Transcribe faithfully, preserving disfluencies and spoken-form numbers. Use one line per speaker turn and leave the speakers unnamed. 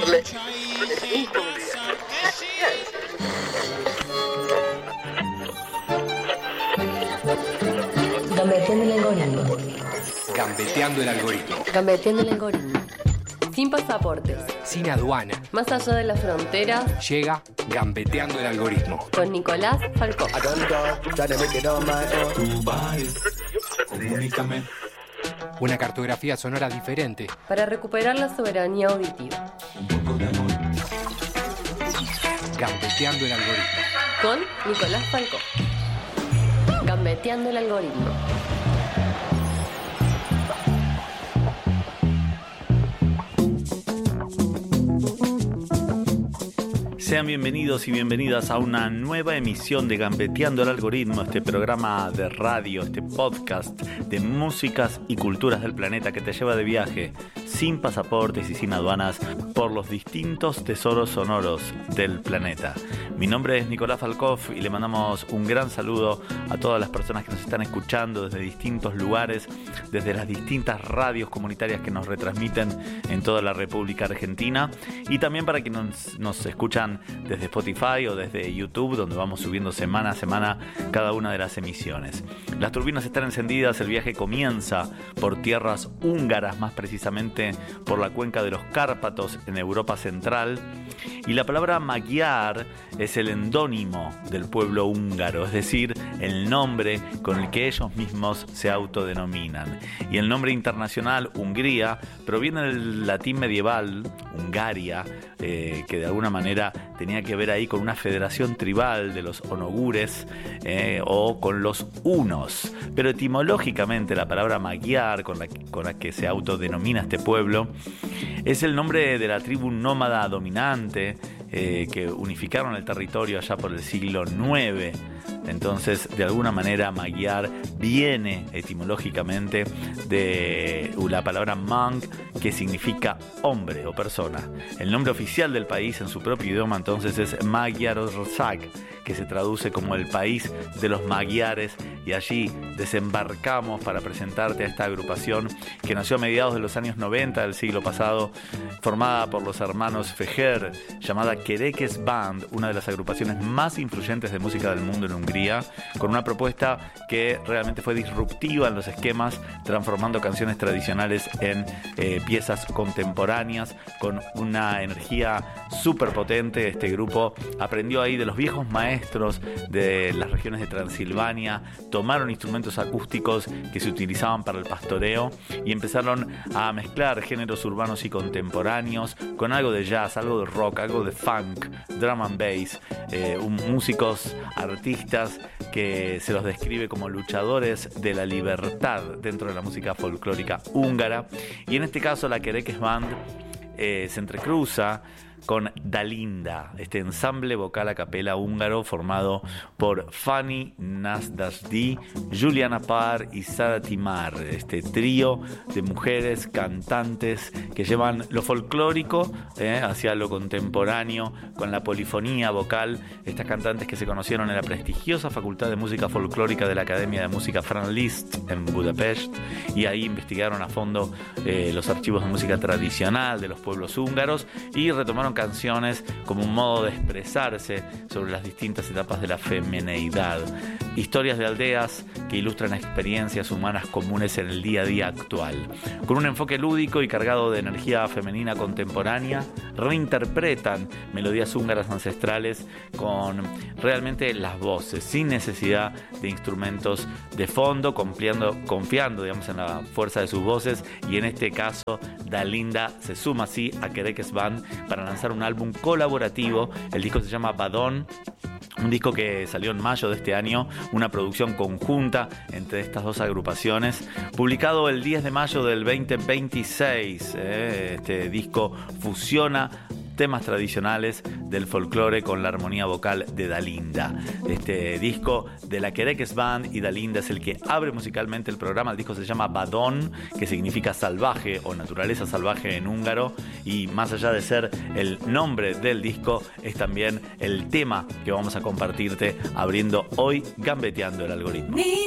Gambeteando el algoritmo.
Gambeteando el algoritmo.
Gambeteando el algoritmo. Sin pasaportes.
Sin aduana.
Más allá de las fronteras.
Llega Gambeteando el algoritmo.
Con Nicolás Falcó.
Una cartografía sonora diferente.
Para recuperar la soberanía auditiva.
Gambeteando el algoritmo.
Con Nicolás Falcó. Gambeteando el algoritmo.
Sean bienvenidos y bienvenidas a una nueva emisión de Gambeteando el Algoritmo, este programa de radio, este podcast de músicas y culturas del planeta que te lleva de viaje sin pasaportes y sin aduanas por los distintos tesoros sonoros del planeta. Mi nombre es Nicolás Falcó y le mandamos un gran saludo a todas las personas que nos están escuchando desde distintos lugares, desde las distintas radios comunitarias que nos retransmiten en toda la República Argentina, y también para quienes nos, nos escuchan desde Spotify o desde YouTube, donde vamos subiendo semana a semana cada una de las emisiones. Las turbinas están encendidas, el viaje comienza por tierras húngaras, más precisamente por la cuenca de los Cárpatos en Europa Central, y la palabra magyar es el endónimo del pueblo húngaro, es decir, el nombre con el que ellos mismos se autodenominan. Y el nombre internacional, Hungría, proviene del latín medieval, Hungaria, eh, que de alguna manera tenía que ver ahí con una federación tribal de los onogures eh, o con los hunos. Pero etimológicamente la palabra magyar, con la, con la que se autodenomina este pueblo, es el nombre de la tribu nómada dominante eh, que unificaron el territorio allá por el siglo nueve. Entonces, de alguna manera, magyar viene etimológicamente de la palabra mang, que significa hombre o persona. El nombre oficial del país en su propio idioma entonces es Magyarország, que se traduce como el país de los magyares, y allí desembarcamos para presentarte a esta agrupación que nació a mediados de los años noventa del siglo pasado, formada por los hermanos Fejer, llamada Kerekes Band, una de las agrupaciones más influyentes de música del mundo en Hungría, con una propuesta que realmente fue disruptiva en los esquemas, transformando canciones tradicionales en eh, piezas contemporáneas, con una energía súper potente. Este grupo aprendió ahí de los viejos maestros de las regiones de Transilvania, tomaron instrumentos acústicos que se utilizaban para el pastoreo y empezaron a mezclar géneros urbanos y contemporáneos con algo de jazz, algo de rock, algo de funk, drum and bass, eh, un, músicos, artistas que se los describe como luchadores de la libertad dentro de la música folclórica húngara. Y en este caso la Kerekes Band eh, se entrecruza con Dalinda, este ensamble vocal a capela húngaro formado por Fanny Nasdasdi, Juliana Pár y Sara Timár, este trío de mujeres cantantes que llevan lo folclórico eh, hacia lo contemporáneo con la polifonía vocal. Estas cantantes que se conocieron en la prestigiosa Facultad de Música Folclórica de la Academia de Música Franz Liszt en Budapest, y ahí investigaron a fondo eh, los archivos de música tradicional de los pueblos húngaros y retomaron canciones como un modo de expresarse sobre las distintas etapas de la femineidad. Historias de aldeas que ilustran experiencias humanas comunes en el día a día actual. Con un enfoque lúdico y cargado de energía femenina contemporánea, reinterpretan melodías húngaras ancestrales con realmente las voces, sin necesidad de instrumentos de fondo, confiando, confiando digamos, en la fuerza de sus voces, y en este caso Dalinda se suma así a Kerekes Band para lanzar un álbum colaborativo. El disco se llama Badón, un disco que salió en mayo de este año, una producción conjunta entre estas dos agrupaciones, publicado el diez de mayo del veinte veintiséis. Eh, este disco fusiona temas tradicionales del folclore con la armonía vocal de Dalinda. Este disco de la Kerekes Band y Dalinda es el que abre musicalmente el programa. El disco se llama Badón, que significa salvaje o naturaleza salvaje en húngaro, y más allá de ser el nombre del disco, es también el tema que vamos a compartirte abriendo hoy Gambeteando el Algoritmo.